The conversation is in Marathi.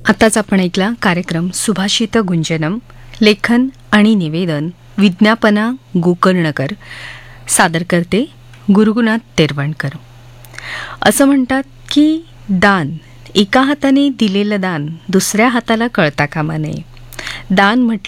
आताच आपण ऐकला कार्यक्रम सुभाषित गुंजनम. लेखन आणि निवेदन विज्ञापना गोकर्णकर. सादर करते गुरुनाथ तेरवणकर. असं म्हणतात की दान, एका हाताने दिलेलं दान दुसऱ्या हाताला कळता कामा नये. दान म्हटलं